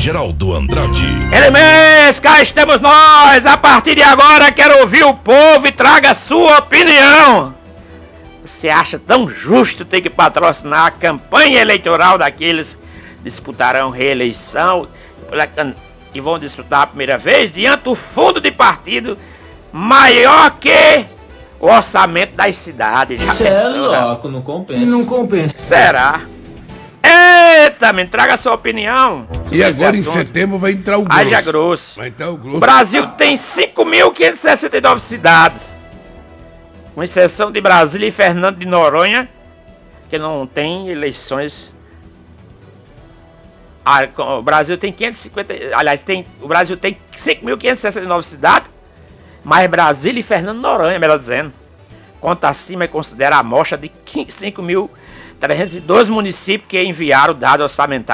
Geraldo Andrade. Ele mesmo, cá estamos nós. A partir de agora quero ouvir o povo e traga a sua opinião. Você acha tão justo ter que patrocinar a campanha eleitoral daqueles que disputarão reeleição e vão disputar a primeira vez diante do fundo de partido maior que o orçamento das cidades? Já pensou? É louco, não compensa. Não compensa. Será? Eita, me traga a sua opinião. E agora em setembro vai entrar o grosso. Haja grosso. Vai entrar o grosso. O Brasil tem 5.569 cidades, com exceção de Brasília e Fernando de Noronha, que não tem eleições. O Brasil tem 550. Aliás, o Brasil tem 5.569 cidades, mas Brasília e Fernando de Noronha, melhor dizendo, conta acima e considera a amostra de 5.312 municípios que enviaram o dado orçamentário